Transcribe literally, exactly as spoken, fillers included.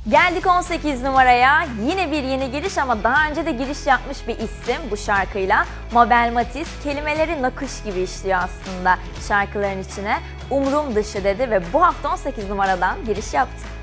Geldik on sekiz numaraya. Yine bir yeni giriş ama daha önce de giriş yapmış bir isim bu şarkıyla. Mabel Matiz kelimeleri nakış gibi işliyor aslında şarkıların içine. Umrum dışı dedi ve bu hafta on sekiz numaradan giriş yaptı.